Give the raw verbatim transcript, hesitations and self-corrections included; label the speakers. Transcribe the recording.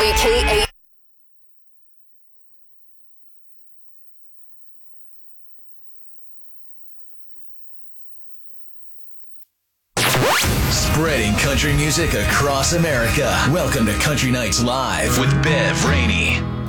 Speaker 1: ninety-three K A.
Speaker 2: Spreading country music across America. Welcome to Country Nights Live with Bev Rainey.